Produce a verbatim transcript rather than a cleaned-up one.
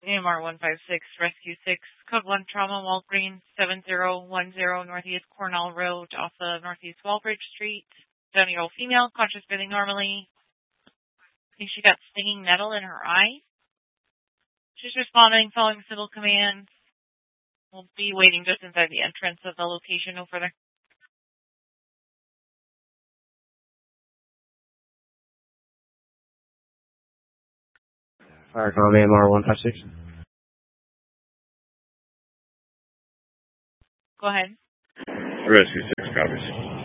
A M R one five six, Rescue six, Code one Trauma, Walgreens, seven zero one zero Northeast Cornell Road off of Northeast Walbridge Street. seventy-year-old female, conscious, breathing normally. I think she got stinging nettle in her eye. She's responding, following civil commands. We'll be waiting just inside the entrance of the location, no further. Firecom A M R one five six. Go ahead. Rescue six copies.